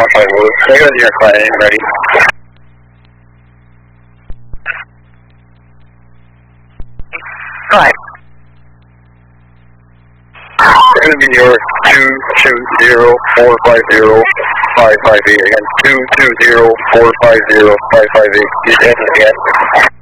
150. Take it your claim, ready? Right. It's going to be your 220-450-558. Again, 220-450-558. You take it again.